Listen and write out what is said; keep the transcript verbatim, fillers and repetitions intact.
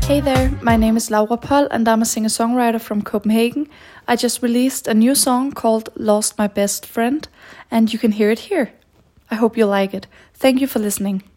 Hey there, my name is Laura Poll and I'm a singer-songwriter from Copenhagen. I just released a new song called Lost My Best Friend and you can hear it here. I hope you like it. Thank you for listening.